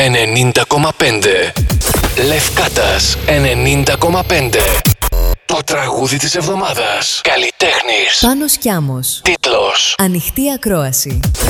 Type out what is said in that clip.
90,5. Λευκάτας 90,5. Το τραγούδι της εβδομάδας. Καλλιτέχνης Πάνος Κιάμος. Τίτλος: Ανοιχτή ακρόαση.